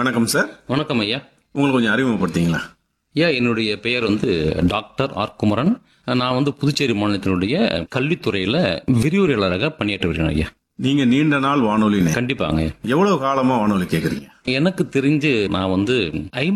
வணக்கம் சார். வணக்கம் ஐயா. உங்களுக்கு கொஞ்சம் அறிமுகப்படுத்தீங்களா? ஐயா, என்னுடைய பெயர் டாக்டர் ஆர் குமரன். நான் புதுச்சேரி மாநிலத்தினுடைய கல்வித்துறையில விரிவுரையாளராக பணியாற்றி வருகிறேன் ஐயா. நீங்க நீண்ட நாள் வானொலி நேயர். கண்டிப்பாங்க. எவ்வளவு காலமா வானொலி கேக்குறீங்க? எனக்கு தெரிஞ்சு நான்